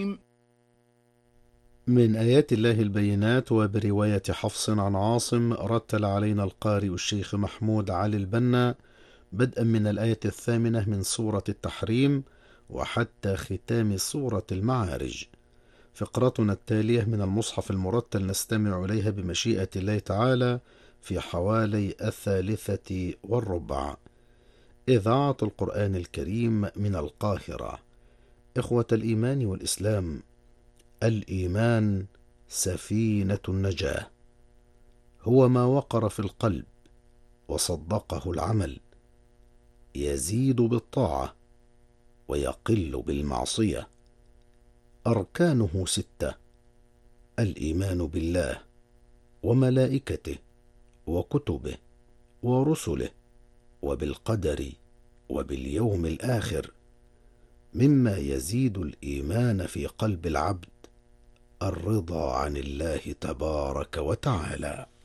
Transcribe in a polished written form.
من آيات الله البينات. وبرواية حفص عن عاصم رتل علينا القارئ الشيخ محمود علي البنا بدءا من الآية 8 من سورة التحريم وحتى ختام سورة المعارج. فقرتنا التالية من المصحف المرتل نستمع إليها بمشيئة الله تعالى في حوالي 3:15. إذاعة القرآن الكريم من القاهرة. إخوة الإيمان والإسلام، الإيمان سفينة النجاة، هو ما وقر في القلب وصدقه العمل، يزيد بالطاعة ويقل بالمعصية. أركانه 6: الإيمان بالله وملائكته وكتبه ورسله وبالقدر وباليوم الآخر. مما يزيد الإيمان في قلب العبد الرضا عن الله تبارك وتعالى.